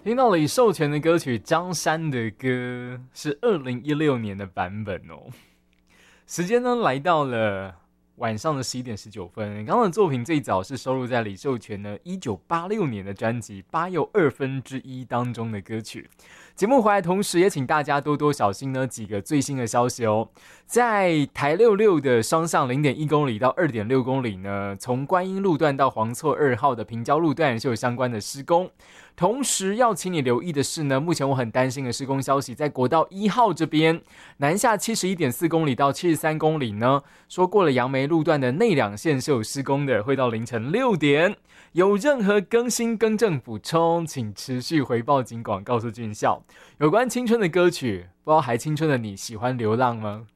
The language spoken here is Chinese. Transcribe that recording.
听到李寿全的歌曲《张山的歌》是2016年的版本哦。时间呢来到了晚上的11点19分。刚刚的作品最早是收录在李寿全呢1986年的专辑《8又1/2》当中的歌曲。节目回来同时也请大家多多小心呢几个最新的消息哦。在台66的双向 0.1 公里到 2.6 公里呢，从观音路段到黄厝2号的平交路段是有相关的施工。同时要请你留意的是呢，目前我很担心的施工消息，在国道1号这边南下 71.4 公里到73公里呢，说过了杨梅路段的内两线是有施工的，会到凌晨6点。有任何更新更正补充，请持续回报警广告诉军校。有关青春的歌曲，不知道还青春的你喜欢流浪吗？